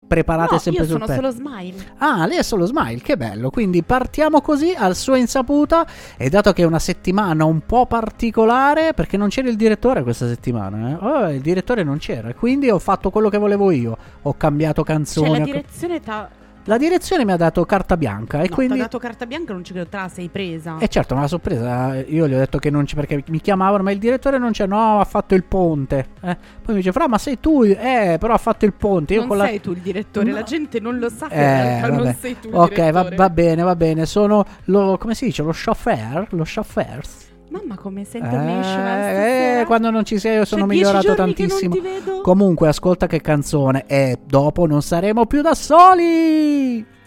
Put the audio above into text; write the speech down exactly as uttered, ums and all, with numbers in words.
preparate no, sempre sul pezzo. pezzo. Io sono solo Smile. Ah, lei è solo Smile, che bello. Quindi partiamo così, al suo insaputa. E dato che è una settimana un po' particolare, perché non c'era il direttore questa settimana, eh? Oh, il direttore non c'era, quindi ho fatto quello che volevo io. Ho cambiato canzoni. Cioè la ho- direzione t'ha... La direzione mi ha dato carta bianca e No, quindi... t'ha dato carta bianca, non ci credo, te la sei presa. E certo, ma la sorpresa, io gli ho detto che non c'è, perché mi chiamavano, ma il direttore non c'è, no, ha fatto il ponte. Eh. Poi mi dice, Fra, ma sei tu? Eh, però ha fatto il ponte. Io non con la... sei tu il direttore, No. la gente non lo sa che Eh, in realtà vabbè. non sei tu il Ok, va, direttore. va bene, va bene. Sono lo, come si dice, lo chauffeur? Lo chauffeur? Mamma, come sei international Eh, stasera. eh, quando non ci sei io sono C'è dieci migliorato giorni che tantissimo. non ti vedo. Comunque, ascolta che canzone. E dopo non saremo più da soli.